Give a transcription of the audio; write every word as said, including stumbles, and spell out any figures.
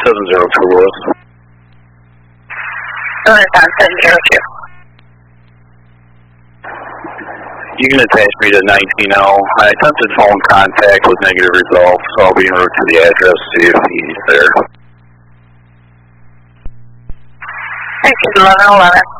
seven zero two Lewis. Northern Town seven zero two. You can attach me to nineteen L. I attempted phone contact with negative results, so I'll be en route to the address to see if he's there. nineteen eleven eleven.